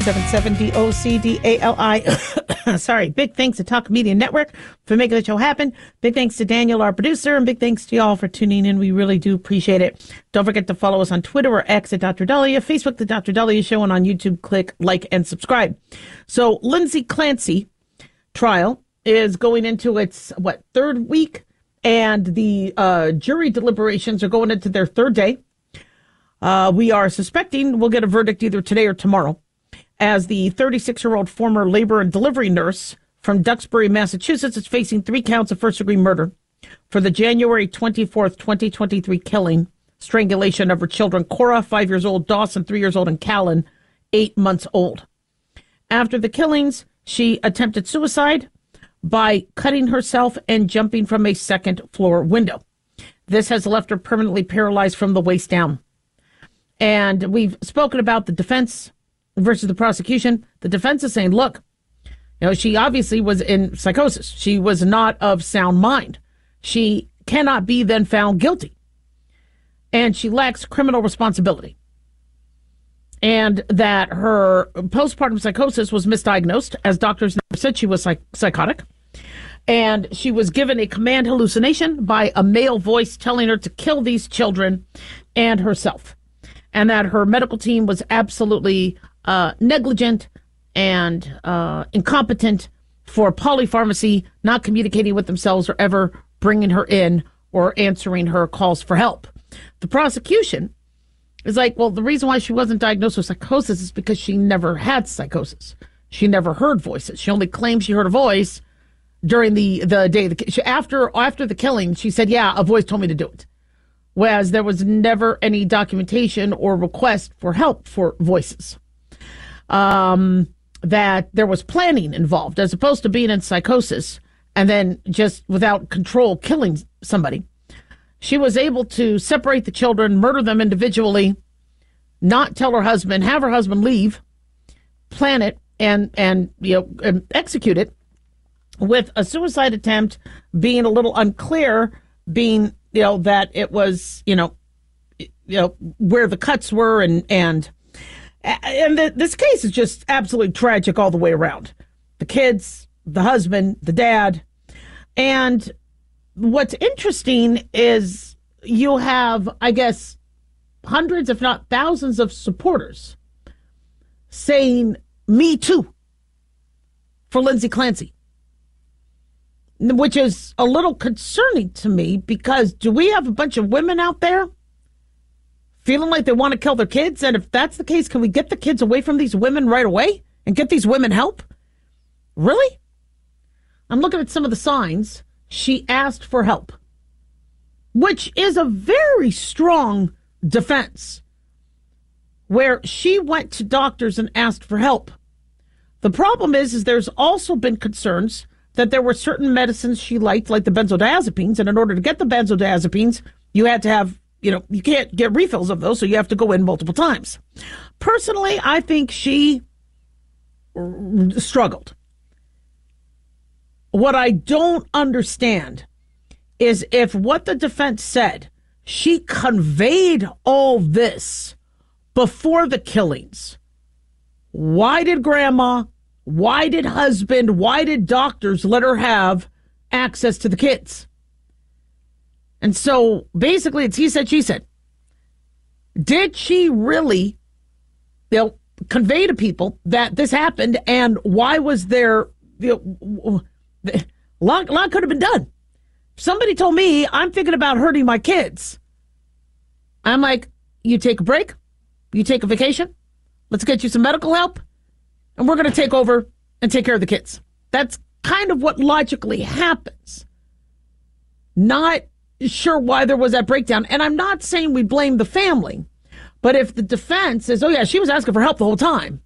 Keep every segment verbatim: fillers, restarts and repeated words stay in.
seven seven D O C D A L I. Sorry. Big thanks to Talk Media Network for making the show happen. Big thanks to Daniel, our producer, and big thanks to y'all for tuning in. We really do appreciate it. Don't forget to follow us on Twitter or X at Doctor Dahlia, Facebook, The Doctor Dahlia Show, and on YouTube, click like and subscribe. So Lindsay Clancy trial is going into its, what, third week? And the uh, jury deliberations are going into their third day. Uh, we are suspecting we'll get a verdict either today or tomorrow, as the thirty-six-year-old former labor and delivery nurse from Duxbury, Massachusetts, is facing three counts of first-degree murder for the January twenty-fourth, twenty twenty-three killing, strangulation of her children, Cora, five years old, Dawson, three years old, and Callan, eight months old. After the killings, she attempted suicide by cutting herself and jumping from a second-floor window. This has left her permanently paralyzed from the waist down. And we've spoken about the defense versus the prosecution. The defense is saying, look, you know, she obviously was in psychosis. She was not of sound mind. She cannot be then found guilty. And she lacks criminal responsibility. And that her postpartum psychosis was misdiagnosed, as doctors never said she was psych- psychotic. And she was given a command hallucination by a male voice telling her to kill these children and herself. And that her medical team was absolutely uh, negligent and uh, incompetent for polypharmacy, not communicating with themselves or ever bringing her in or answering her calls for help. The prosecution is like, well, the reason why she wasn't diagnosed with psychosis is because she never had psychosis. She never heard voices. She only claimed she heard a voice during the, the day. Of the, she, after, after the killing, she said, yeah, a voice told me to do it. Whereas there was never any documentation or request for help for voices. Um, that there was planning involved, as opposed to being in psychosis and then just without control killing somebody. She was able to separate the children, murder them individually, not tell her husband, have her husband leave, plan it, and, and you know, and execute it, with a suicide attempt being a little unclear, being, you know, that it was, you know, you know, where the cuts were, and, and, and the, this case is just absolutely tragic all the way around. The kids, the husband, the dad. And what's interesting is you'll have, I guess, hundreds, if not thousands of supporters saying, me too, for Lindsay Clancy. Which is a little concerning to me, because do we have a bunch of women out there feeling like they want to kill their kids? And if that's the case, can we get the kids away from these women right away and get these women help? Really? I'm looking at some of the signs. She asked for help, which is a very strong defense, where she went to doctors and asked for help. The problem is, is there's also been concerns that there were certain medicines she liked, like the benzodiazepines, and in order to get the benzodiazepines, you had to have, you know, you can't get refills of those, so you have to go in multiple times. Personally, I think she r- struggled. What I don't understand is if what the defense said, she conveyed all this before the killings, why did grandma, why did husband, why did doctors let her have access to the kids? And so basically it's he said, she said. Did she really, you know, convey to people that this happened, and why was there, you know, a lot, a lot could have been done. Somebody told me I'm thinking about hurting my kids. I'm like, you take a break, you take a vacation, let's get you some medical help, and we're going to take over and take care of the kids. That's kind of what logically happens. Not sure why there was that breakdown. And I'm not saying we blame the family, but if the defense says, oh yeah, she was asking for help the whole time,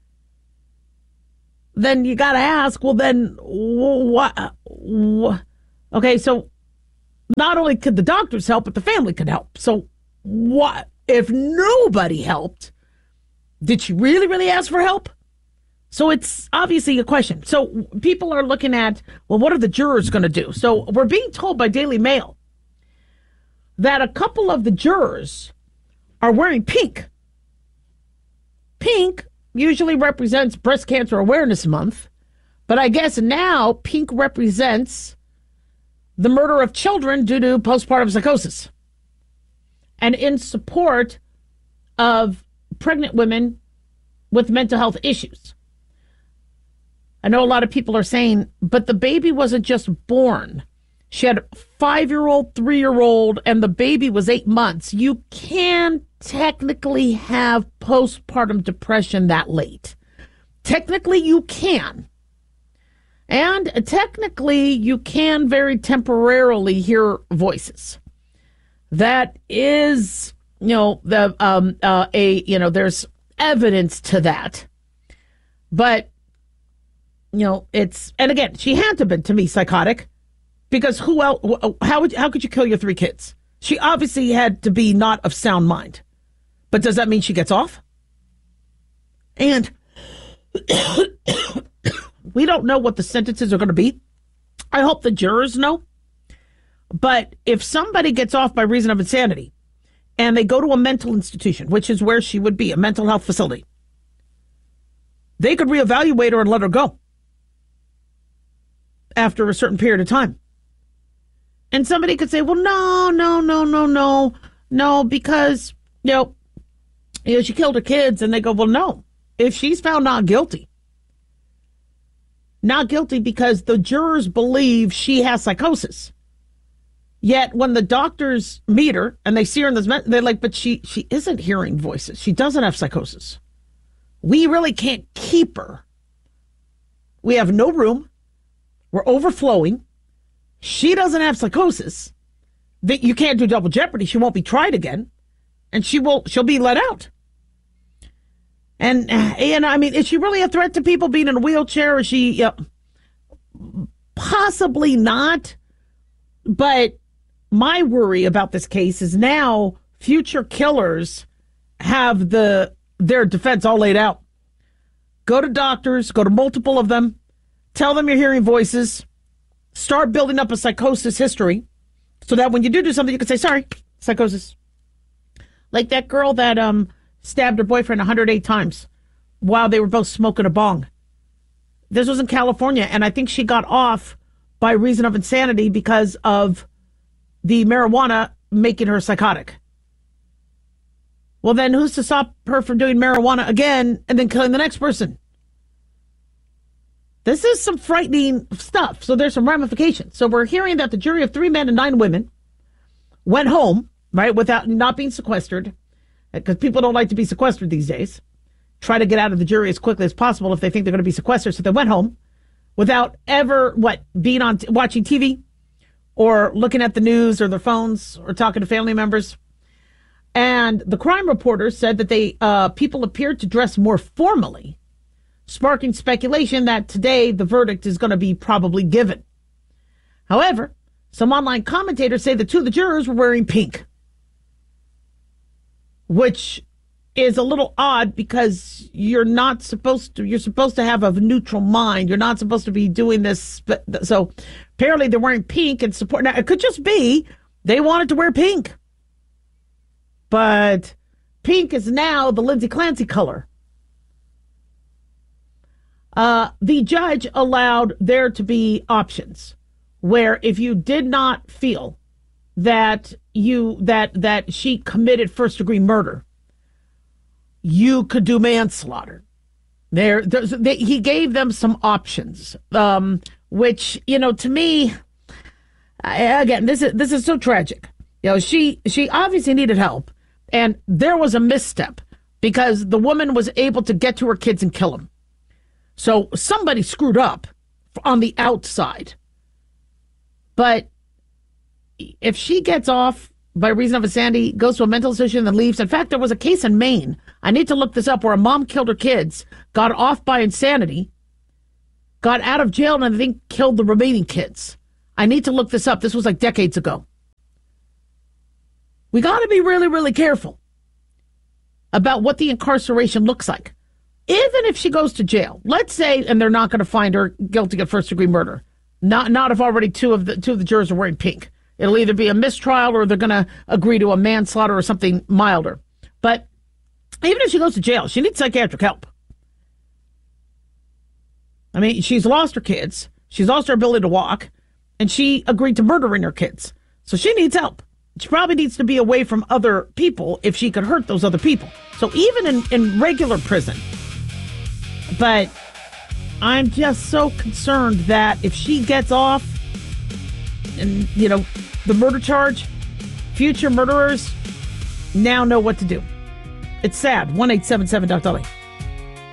then you got to ask, well then, what? Wh- okay, so not only could the doctors help, but the family could help. So what? If nobody helped, did she really, really ask for help? So it's obviously a question. So people are looking at, well, what are the jurors going to do? So we're being told by Daily Mail that a couple of the jurors are wearing pink. Pink usually represents Breast Cancer Awareness Month, but I guess now pink represents the murder of children due to postpartum psychosis. And in support of pregnant women with mental health issues. I know a lot of people are saying, but the baby wasn't just born. She had a five-year-old, three-year-old, and the baby was eight months. You can technically have postpartum depression that late. Technically, you can. And technically, you can very temporarily hear voices. That is, you know, the um uh, a you know, there's evidence to that. But, you know, it's, and again, she had to have been, to me, psychotic, because who else, how would, how could you kill your three kids? She obviously had to be not of sound mind. But does that mean she gets off? And we don't know what the sentences are going to be. I hope the jurors know. But if somebody gets off by reason of insanity and they go to a mental institution, which is where she would be, a mental health facility, they could reevaluate her and let her go after a certain period of time. And somebody could say, well, no, no, no, no, no, no, because, you know, you know, she killed her kids. And they go, well, no, if she's found not guilty, not guilty because the jurors believe she has psychosis. Yet when the doctors meet her and they see her in this, they're like, but she, she isn't hearing voices. She doesn't have psychosis. We really can't keep her. We have no room. We're overflowing. She doesn't have psychosis. That you can't do double jeopardy. She won't be tried again. And she will, she'll be let out. And, and I mean, is she really a threat to people being in a wheelchair? Is she, you know, possibly not. But my worry about this case is now future killers have the their defense all laid out. Go to doctors, go to multiple of them, tell them you're hearing voices, start building up a psychosis history so that when you do do something, you can say, sorry, psychosis. Like that girl that um stabbed her boyfriend one hundred eight times while they were both smoking a bong. This was in California, and I think she got off by reason of insanity because of the marijuana making her psychotic. Well, then who's to stop her from doing marijuana again and then killing the next person? This is some frightening stuff. So there's some ramifications. So we're hearing that the jury of three men and nine women went home, right, without not being sequestered, because people don't like to be sequestered these days. Try to get out of the jury as quickly as possible if they think they're going to be sequestered. So they went home without ever, what, being on, t- watching T V or looking at the news or their phones or talking to family members. And the crime reporters said that they uh, people appeared to dress more formally, sparking speculation that today the verdict is going to be probably given. However, some online commentators say the two of the jurors were wearing pink, which is a little odd because you're not supposed to, you're supposed to have a neutral mind. You're not supposed to be doing this. But, so apparently they're wearing pink and support. Now, it could just be they wanted to wear pink. But pink is now the Lindsay Clancy color. Uh, the judge allowed there to be options where if you did not feel that you that that she committed first degree murder, you could do manslaughter. There, they, he gave them some options, um, which, you know, to me, I, again, this is this is so tragic. You know, she she obviously needed help, and there was a misstep because the woman was able to get to her kids and kill them. So somebody screwed up on the outside. But if she gets off by reason of insanity, goes to a mental institution and leaves. In fact, there was a case in Maine. I need to look this up where a mom killed her kids, got off by insanity, got out of jail, and I think killed the remaining kids. I need to look this up. This was like decades ago. We got to be really, really careful about what the incarceration looks like. Even if she goes to jail, let's say, and they're not going to find her guilty of first degree murder. Not, not if already two of the two of the jurors are wearing pink. It'll either be a mistrial or they're going to agree to a manslaughter or something milder. But even if she goes to jail, she needs psychiatric help. I mean, she's lost her kids. She's lost her ability to walk. And she agreed to murdering her kids. So she needs help. She probably needs to be away from other people if she could hurt those other people. So even in, in regular prison. But I'm just so concerned that if she gets off and, you know, the murder charge, future murderers now know what to do. It's sad. one eight seven seven Doc Dolly.